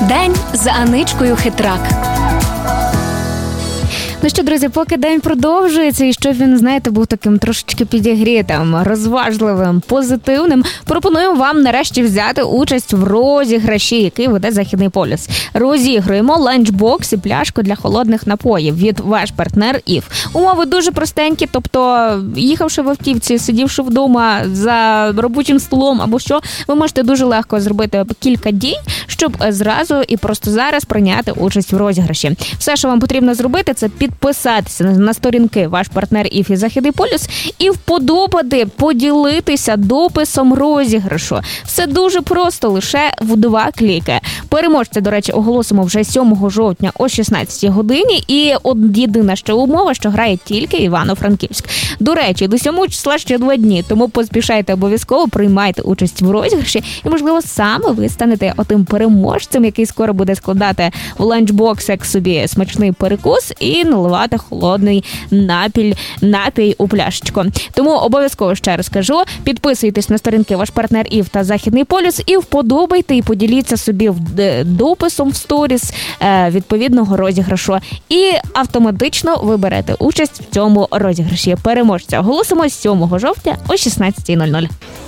День за Аничкою Хитрак. Ну що, друзі, поки день продовжується, і щоб він, знаєте, був таким трошечки підігрітим, розважливим, позитивним, пропонуємо вам нарешті взяти участь в розіграші, який веде Західний полюс. Розігруємо ланчбокс і пляшку для холодних напоїв від ваш партнер ІФ. Умови дуже простенькі, тобто їхавши в автівці, сидівши вдома за робочим столом або що, ви можете дуже легко зробити кілька дій, щоб зразу і просто зараз прийняти участь в розіграші. Все, що вам потрібно зробити, це підписатися на сторінки ваш партнер ІФ і Західний полюс і вподобати, поділитися дописом розіграшу. Все дуже просто, лише в 2 кліки. Переможця, до речі, оголосимо вже 7 жовтня о 16 годині. І єдина ще умова, що грає тільки Івано-Франківськ. До речі, до 7 числа ще 2 дні, тому поспішайте обов'язково, приймайте участь в розіграші і, можливо, саме ви станете отим переможцем, який скоро буде складати в ланчбоксик собі смачний перекус і наливати холодний напій у пляшечку. Тому обов'язково ще раз кажу, підписуйтесь на сторінки ваш партнер ІФ та Західний полюс і вподобайте і поділіться собі дописом в сторіс відповідного розіграшу. І автоматично ви берете участь в цьому розіграші. Переможця оголосимо 7 жовтня о 16:00.